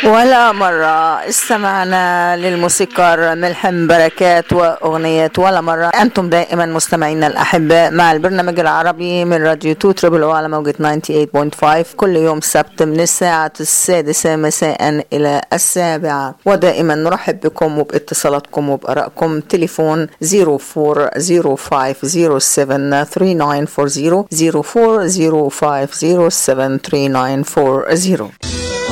ولا مرة استمعنا للموسيقار ملحم بركات وأغنية ولا مرة. أنتم دائما مستمعين الأحباء مع البرنامج العربي من راديو 2 تريبل على موجة 98.5 كل يوم سبت من الساعة 6 مساء إلى 7، ودائما نرحب بكم وباتصالاتكم وبأرائكم. تليفون 0405073940 0405073940.